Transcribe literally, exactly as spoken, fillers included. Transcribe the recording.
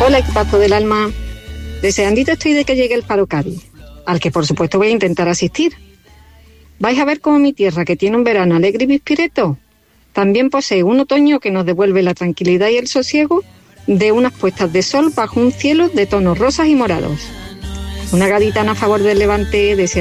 Hola, equipazo del alma. Deseandito estoy de que llegue el Faro Cádiz, al que por supuesto voy a intentar asistir. Vais a ver cómo mi tierra, que tiene un verano alegre y pispireto, también posee un otoño que nos devuelve la tranquilidad y el sosiego de unas puestas de sol bajo un cielo de tonos rosas y morados. Una gaditana a favor del Levante, deseando